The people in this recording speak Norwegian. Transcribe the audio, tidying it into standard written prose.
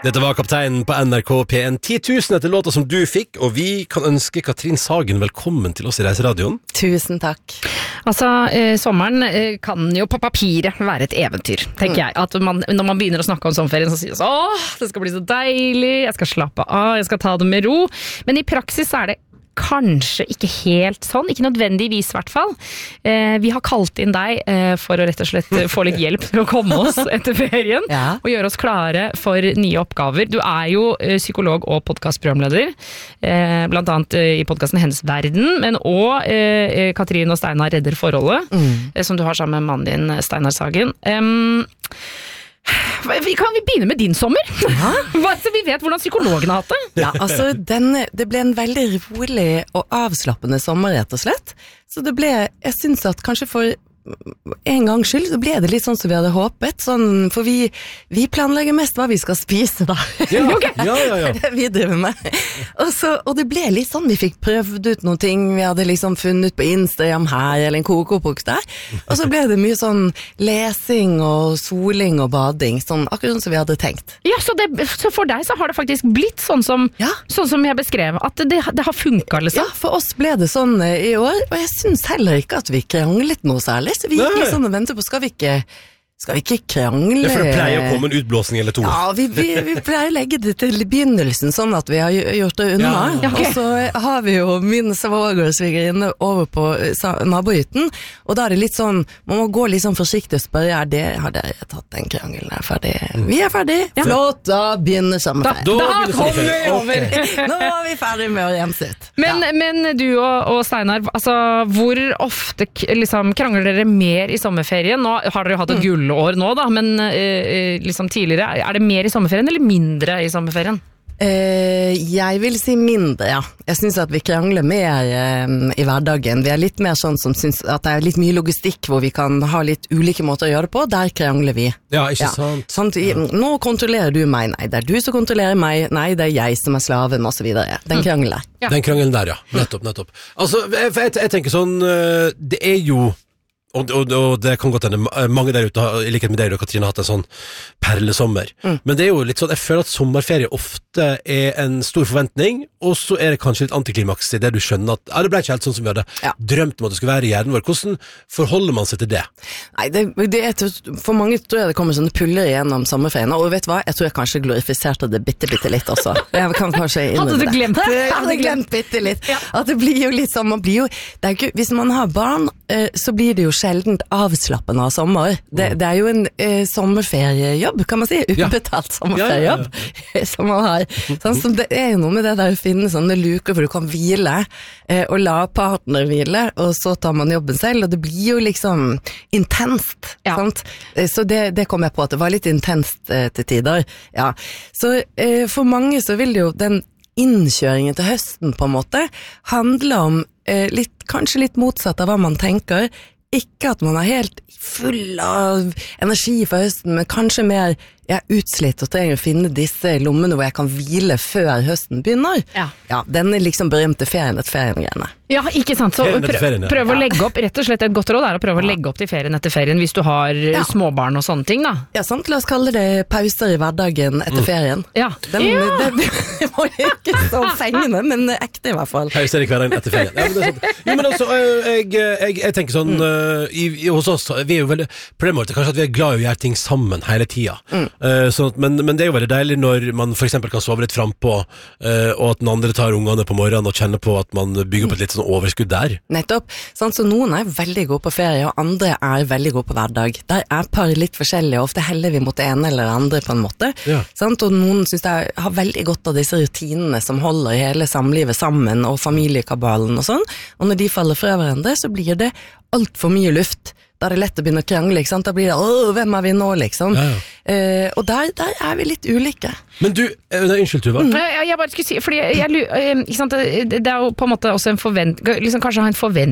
Dette var Kapteinen på NRK P1 10 000 etter låta som du fikk, og vi kan ønske Katrin Sagen velkommen til oss i Reiseradioen. Tusen takk. Altså, sommeren kan jo på papiret være et eventyr, tenker jeg. At når man begynner å snakke om sommerferien, så sier man åh, det skal bli så deilig, jeg skal slappe av, jeg skal ta det med ro. Men i praksis er det kanskje ikke helt sånn, ikke nødvendigvis i hvert fall. Vi har kalt inn deg for å rett og slett få litt hjelp til å komme oss etter ferien, og gjøre oss klare for nye oppgaver. Du er jo psykolog og podcastprogramleder, blant annet i podcasten Hennes Verden, men også Katrin og Steinar redder forholdet, som du har sammen med mannen din, Steinar Sagen. Kan vi begynne med din sommer? Så vi vet hvordan psykologen har hatt det. Ja, altså det ble en veldig rolig og avslappende sommer, rett og slett. Så jeg synes at kanskje for en gangs skyld så ble det litt sånn som vi hadde håpet, sånn, for vi planlegger mest hva vi skal spise da. Ja. Det vi driver med. Og det ble litt sånn, vi fikk prøvd ut noen ting, vi hadde liksom funnet på Instagram her, eller en kokobok der, og så ble det mye sånn lesing og soling og bading, sånn, akkurat sånn som vi hadde tenkt. Ja, så for deg så har det faktisk blitt sånn som jeg beskrev, at det har funket, liksom. Ja, for oss ble det sånn i år, og jeg synes heller ikke at vi kranglet noe særlig. Så vi gikk litt sånn og ventet på, skal vi ikke krangle? Ja, for det pleier å komme en utblåsning eller to. Ja, vi pleier å legge det til begynnelsen, sånn at vi har gjort det unna. Ja, okay. Og så har vi jo min svoger og svigerinne over på nabohytten, og da er det litt sånn, man må gå litt sånn forsiktig og spørre, har dere tatt den krangelen? Er ferdig? Vi er ferdig. Ja. Flott, da begynner sommerferien. Da kommer vi over. Nå er vi ferdig med å gjemse ut. Men du og Steinar, altså, hvor ofte liksom, krangler dere mer i sommerferien? Nå har dere hatt et gullår nå da, men liksom tidligere, er det mer i sommerferien eller mindre i sommerferien? Jeg vil si mindre, ja. Jeg synes at vi krangler mer i hverdagen. Vi er litt mer sånn som synes at det er litt mye logistikk hvor vi kan ha litt ulike måter å gjøre det på. Der krangler vi. Ja, ikke sant. Sånn, nå kontrollerer du meg. Nei, det er du som kontrollerer meg. Nei, det er jeg som er slaven, og så videre. Den krangelen der. Ja. Den krangelen der, ja. Nettopp. Altså, jeg tenker sånn, det er jo og det kan godt hende mange der ute har, i likhet med deg og Katrine, har hatt en sånn perlesommer, men det er jo litt sånn, jeg føler at sommerferie ofte er en stor forventning, og så er det kanskje litt antiklimaks i det du skjønner at det ble ikke helt sånn som vi hadde drømt om at det skulle være i hjernen vår. Hvordan forholder man seg til det? Nei, for mange tror jeg det kommer sånne puller igjennom sommerferien, og vet du hva, jeg tror jeg kanskje glorifiserte det bitte litt også. Jeg kan kanskje innrømme det. Hadde du glemt det? Jeg hadde glemt bitte litt. At det blir jo litt sånn, det er ikke, hvis man har barn, så blir det jo sjeldent avslappende av sommer. Det er jo en sommerferiejobb, kan man si, ubetalt sommerferiejobb, som man har. Sånn, så det er jo noe med det der å finne sånne luker hvor du kan hvile, og la partner hvile, og så tar man jobben selv, og det blir jo liksom intenst, sant? Så det kom jeg på, at det var litt intenst til tider. Ja. Så for mange så vil det jo den innkjøringen til høsten på en måte handle om kanskje litt motsatt av hva man tenker. Ikke at man er helt full av energi for høsten, men kanskje mer jeg er utslitt og trenger å finne disse lommene hvor jeg kan hvile før høsten begynner. Ja, den er liksom berømte ferien etter ferien-greiene. Ja, ikke sant, så prøv å legge opp, rett og slett et godt råd er å prøve å legge opp til ferien etter ferien hvis du har småbarn og sånne ting da. Ja, sant, la oss kalle det pauser i hverdagen etter ferien. Ja. Det var ikke så fengende, men ekte i hvert fall. Pauser i hverdagen etter ferien. Ja, men det er sant. Jo, men altså, jeg tenker sånn, hos oss, vi er jo veldig, på den måten, kanskje at vi er glad i å gjøre ting sammen hele tiden. Men det er jo veldig deilig når man for eksempel kan sove litt frempå, og at den andre tar ungene på morgenen og kjenner på at man bygger opp et litt sånn overskudd der. Nettopp. Sånn, så noen er veldig gode på ferie, og andre er veldig gode på hverdag. Der er par litt forskjellige, og ofte heller vi mot det ene eller det andre på en måte. Sånn, og noen synes jeg har veldig godt av disse rutinene som holder hele samlivet sammen, og familiekabalen og sånn. Og når de faller fra hverandre, så blir det alt for mye luft. Da er det lett å begynne å krangle, ikke sant? Da blir det, hvem er vi nå, liksom? Og der er vi litt ulike. Men du, unnskyld Tuva. Jeg bare skulle si, fordi ikke sant, det er jo på en måte også en liksom kanskje ha en forventning